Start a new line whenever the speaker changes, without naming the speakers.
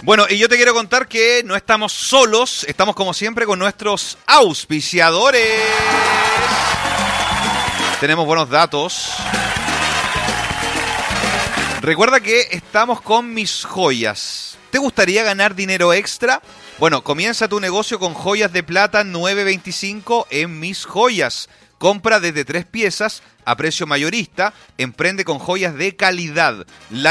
Bueno, y yo te quiero contar que no estamos solos, estamos como siempre con nuestros auspiciadores. Tenemos buenos datos. Recuerda que estamos con Mis Joyas. ¿Te gustaría ganar dinero extra? Bueno, comienza tu negocio con joyas de plata 925 en Mis Joyas. Compra desde 3 piezas a precio mayorista. Emprende con joyas de calidad.